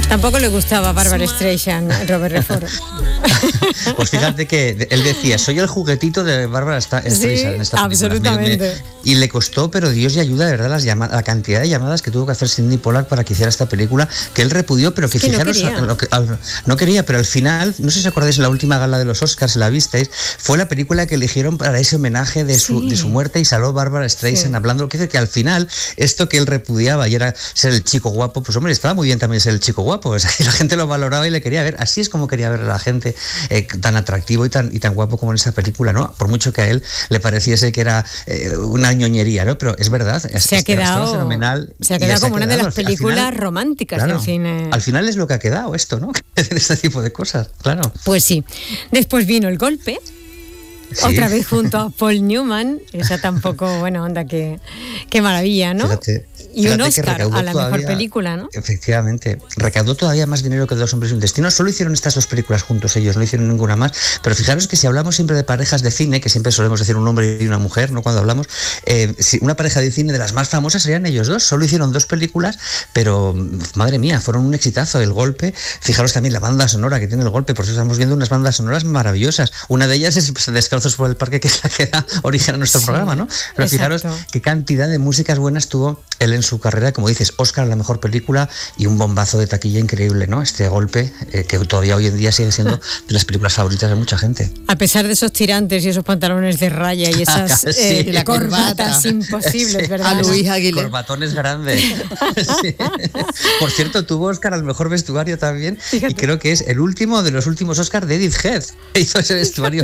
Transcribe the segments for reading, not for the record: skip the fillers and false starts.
Tampoco le gustaba Bárbara Streisand, Robert Redford. Pues fíjate que él decía, soy el juguetito de Bárbara Streisand en esta película. Absolutamente. Y le costó, pero Dios y ayuda, de verdad, la cantidad de llamadas que tuvo que hacer Sidney Pollack para que hiciera esta película, que él repudió, pero que fijaros, no quería, pero al final, no sé si os acordáis, en la última gala de los Oscars, si la visteis, fue la película que eligieron para ese homenaje de su muerte, y salió Bárbara Streisand hablando, lo que dice que al final, esto que él repudiaba y era ser el chico guapo, pues hombre, estaba muy bien también ser el chico guapo, o sea, y la gente lo valoraba y le quería ver, así es como quería ver a la gente, tan atractivo y tan guapo como en esa película, ¿no? Por mucho que a él le pareciese que era una ñoñería, ¿no? Pero es verdad, se ha quedado fenomenal. Se ha quedado como una de las películas románticas del cine. Al final es lo que ha quedado esto, ¿no? Este tipo de cosas, claro. Pues sí. Después vino El Golpe. Sí. Otra vez junto a Paul Newman, esa tampoco, bueno, onda, qué maravilla, ¿no? Fíjate y un Oscar a la mejor película, ¿no? Efectivamente, recaudó todavía más dinero que Dos hombres y un destino. Solo hicieron estas dos películas juntos ellos, no hicieron ninguna más. Pero fijaros que si hablamos siempre de parejas de cine, que siempre solemos decir un hombre y una mujer, ¿no? Cuando hablamos, si una pareja de cine de las más famosas serían ellos dos. Solo hicieron dos películas, pero madre mía, fueron un exitazo. El Golpe, fijaros también la banda sonora que tiene El Golpe, por eso estamos viendo unas bandas sonoras maravillosas. Una de ellas es Descalzos por el Parque, que es la que da origen a nuestro programa, ¿no? Pero exacto. Fijaros qué cantidad de músicas buenas tuvo él en su carrera, como dices, Oscar a la mejor película y un bombazo de taquilla increíble, ¿no? Este Golpe, que todavía hoy en día sigue siendo de las películas favoritas de mucha gente. A pesar de esos tirantes y esos pantalones de raya y esas la corbatas imposibles, sí. ¿verdad? A Luis Aguilera. Corbatones grandes. Sí. Por cierto, tuvo Oscar al mejor vestuario también. Fíjate. Y creo que es el último de los últimos Oscar de Edith Head. Hizo ese vestuario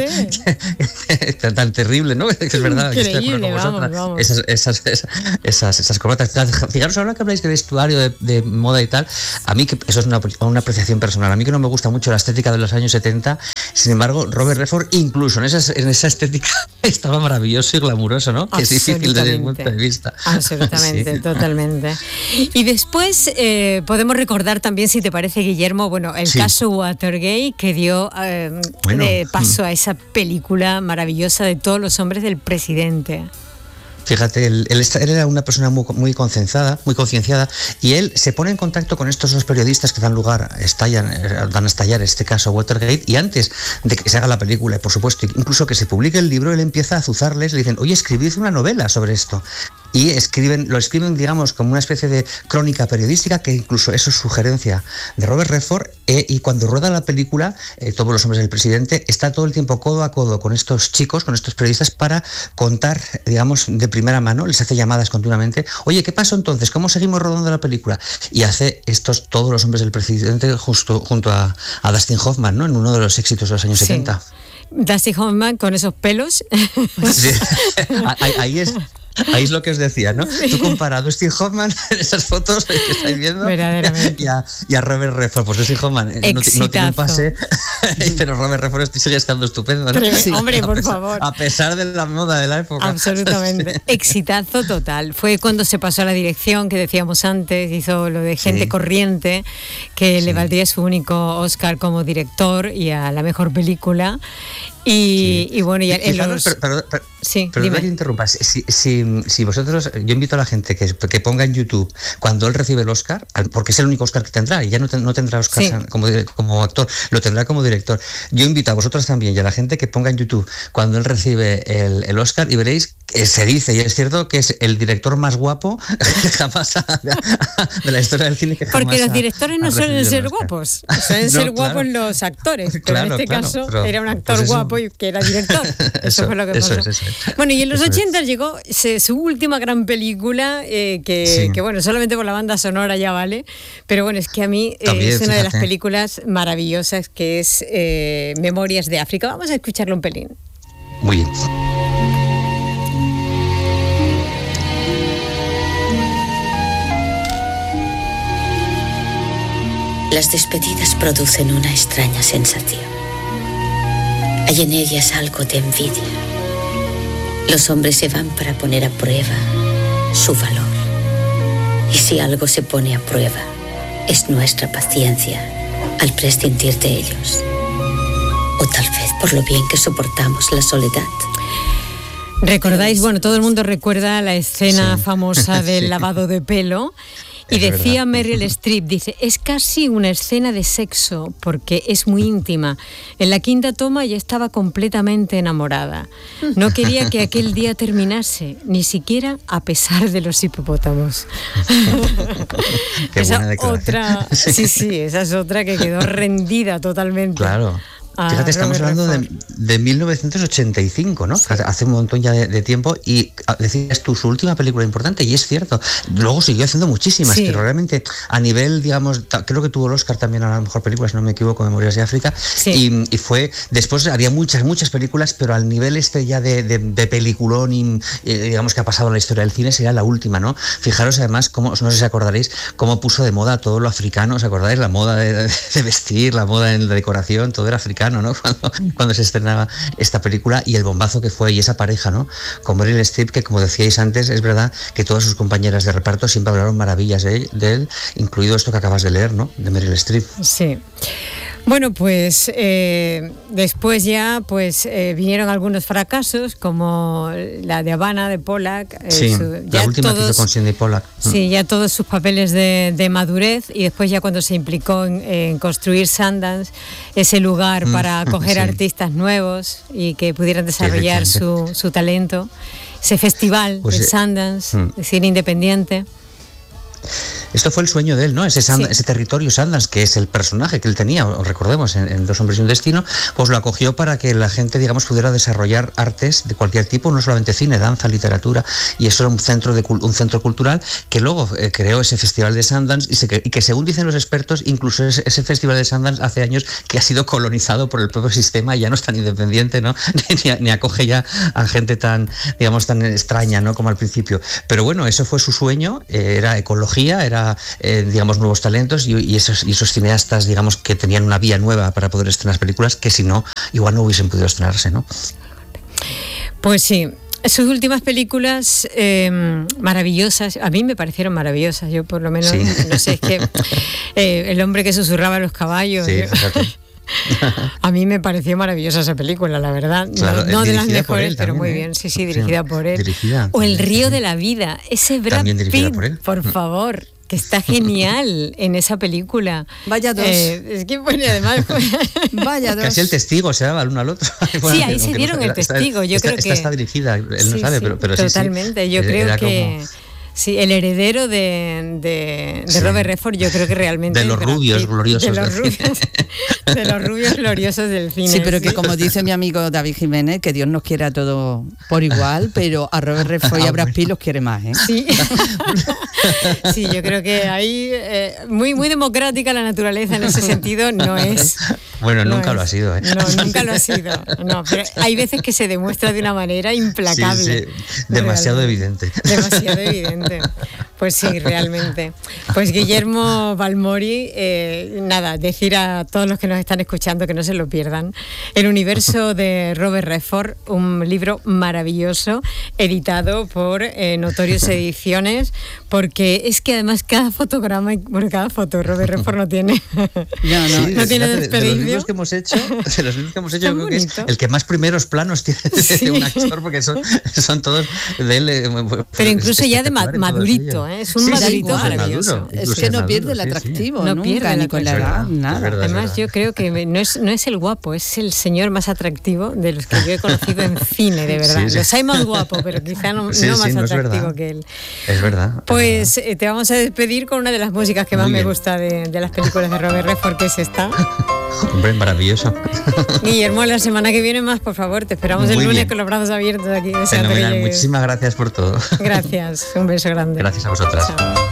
tan terrible, ¿no? Es verdad. Increíble, vamos. Esas corbatas. Fijaros, ahora que habláis de vestuario, de moda y tal, a mí, que eso es una apreciación personal, a mí que no me gusta mucho la estética de los años 70, sin embargo, Robert Redford, incluso en esa estética, estaba maravilloso y glamuroso, ¿no? Que es difícil desde mi punto de vista. Absolutamente, sí. Totalmente. Y después podemos recordar también, si te parece, Guillermo, bueno, el caso Watergate, que dio paso a esa película maravillosa de Todos los hombres del presidente. Fíjate, él era una persona muy concienciada, y él se pone en contacto con estos dos periodistas que dan a estallar este caso Watergate, y antes de que se haga la película, y por supuesto, incluso que se publique el libro, él empieza a azuzarles, le dicen, oye, escribid una novela sobre esto. Y lo escriben, digamos, como una especie de crónica periodística, que incluso eso es sugerencia de Robert Redford, y cuando rueda la película, Todos los hombres del presidente, está todo el tiempo codo a codo con estos chicos, con estos periodistas, para contar, digamos, de primera mano, les hace llamadas continuamente, oye, ¿qué pasó entonces? ¿Cómo seguimos rodando la película? Y hace Todos los hombres del presidente junto a Dustin Hoffman, ¿no? En uno de los éxitos de los años 70. Dustin Hoffman con esos pelos. Sí. Ahí es lo que os decía, ¿no? Sí. Tú comparas a Dustin Hoffman en esas fotos que estáis viendo y a Robert Redford. Pues Dustin Hoffman no tiene un pase, pero Robert Redford sigue estando estupendo, ¿no? Sí. Hombre, por favor. A pesar de la moda de la época. Absolutamente. Sí. Exitazo total. Fue cuando se pasó a la dirección, que decíamos antes, hizo lo de Gente Corriente, que le valdría su único Oscar como director y a la mejor película. Y bueno, ya Perdón que interrumpa. Si vosotros, yo invito a la gente que ponga en YouTube cuando él recibe el Oscar, porque es el único Oscar que tendrá, y ya no tendrá Oscar como actor, lo tendrá como director. Yo invito a vosotros también y a la gente que ponga en YouTube cuando él recibe el Oscar, y veréis que se dice, y es cierto, que es el director más guapo que jamás de la historia del cine. Porque los directores no suelen ser guapos, suelen ser guapos los actores, pero en este caso era un actor guapo y que era director. Eso fue lo que pasó. Eso. Bueno, y en los 80 llegó su última gran película, que bueno, solamente por la banda sonora ya vale, pero bueno, es que a mí es una de las películas maravillosas, que es Memorias de África. Vamos a escucharlo un pelín. Muy bien. Las despedidas producen una extraña sensación. Hay en ellas algo de envidia. Los hombres se van para poner a prueba su valor. Y si algo se pone a prueba, es nuestra paciencia al prescindir de ellos. O tal vez por lo bien que soportamos la soledad. ¿Recordáis? Bueno, todo el mundo recuerda la escena famosa del lavado de pelo. Y decía Meryl Streep, dice, es casi una escena de sexo porque es muy íntima. En la quinta toma ya estaba completamente enamorada. No quería que aquel día terminase, ni siquiera a pesar de los hipopótamos. Esa otra, sí, esa es otra que quedó rendida totalmente. Claro. Fíjate, estamos hablando de 1985, ¿no? Sí. Hace un montón ya de tiempo, y decías tú, su última película importante, y es cierto, luego siguió haciendo muchísimas, pero realmente a nivel, digamos, creo que tuvo el Oscar también a la mejor película, si no me equivoco, Memorias de África, y fue, después había muchas películas, pero al nivel ya de peliculón, y digamos que ha pasado a la historia del cine, sería la última, ¿no? Fijaros además, no sé si acordaréis, cómo puso de moda todo lo africano, ¿os acordáis? La moda de vestir, la moda en la decoración, todo era africano, ¿no? Cuando se estrenaba esta película, y el bombazo que fue, y esa pareja, ¿no? Con Meryl Streep, que como decíais antes, es verdad que todas sus compañeras de reparto siempre hablaron maravillas de él, incluido esto que acabas de leer, ¿no? De Meryl Streep. Sí. Bueno, pues después ya vinieron algunos fracasos, como la de Habana, de Pollack. La última que hizo con Sidney Pollack. Sí, ya todos sus papeles de madurez, y después ya cuando se implicó en construir Sundance, ese lugar para acoger artistas nuevos y que pudieran desarrollar su talento, ese festival de Sundance, de cine independiente. Esto fue el sueño de él, ¿no? Ese territorio Sundance, que es el personaje que él tenía, recordemos, en Dos hombres y un destino, pues lo acogió para que la gente, digamos, pudiera desarrollar artes de cualquier tipo, no solamente cine, danza, literatura, y eso era un centro cultural que luego creó ese festival de Sundance, y que según dicen los expertos, incluso ese festival de Sundance hace años que ha sido colonizado por el propio sistema y ya no es tan independiente, ¿no? ni acoge ya a gente tan, digamos, tan extraña, ¿no? Como al principio. Pero bueno, eso fue su sueño, era ecología, era digamos, nuevos talentos, y esos cineastas, digamos, que tenían una vía nueva para poder estrenar películas que si no, igual no hubiesen podido estrenarse, ¿no? Pues sí. Sus últimas películas maravillosas, a mí me parecieron maravillosas. Yo por lo menos, no sé, es que El hombre que susurraba a los caballos. Sí, a mí me pareció maravillosa esa película, la verdad. Claro, no de las mejores, pero muy bien. Sí, dirigida por él. O El río de la vida, ese Brad Pitt, por favor, que está genial en esa película. Vaya dos. Es que bueno, además vaya dos. Casi el testigo se daba el uno al otro. Bueno, sí, ahí se dieron el testigo. Yo creo que está dirigida, él no sabe, pero totalmente. Yo creo que sí, el heredero de Robert Redford, yo creo que realmente... De los rubios gloriosos de los rubios gloriosos del cine. Sí, pero que como dice mi amigo David Jiménez, que Dios nos quiere a todos por igual, pero a Robert Redford y a Brad Pitt los quiere más, ¿eh? Sí. Sí, yo creo que ahí muy democrática la naturaleza en ese sentido no es. Bueno, nunca lo ha sido, ¿eh? No, nunca lo ha sido. No, pero hay veces que se demuestra de una manera implacable. Sí. Demasiado evidente. Demasiado evidente. Pues sí, realmente. Pues Guillermo Balmori, nada, decir a todos los que nos están escuchando que no se lo pierdan. El universo de Robert Redford, un libro maravilloso, editado por Notorious Ediciones, porque es que además cada fotograma, bueno, cada foto, Robert Redford no tiene no tiene desperdicio. De los libros que hemos hecho, yo creo que es el que más primeros planos tiene de un actor, porque son todos de él. Pero incluso ya de madurito, es un madurito maravilloso. Es que no pierde el atractivo, no pierde ni con la edad, nada. Además, yo creo que no es el guapo, es el señor más atractivo de los que yo he conocido en cine, de verdad. Los hay más guapos, pero quizá no más atractivo que él. Es verdad. Pues te vamos a despedir con una de las músicas que más me gusta de las películas de Robert Redford, que es esta. Hombre, maravilloso. Guillermo, la semana que viene más, por favor. Te esperamos el lunes con los brazos abiertos aquí. Fenomenal. Muchísimas gracias por todo. Gracias. Un beso grande. Gracias a vosotras. Chao.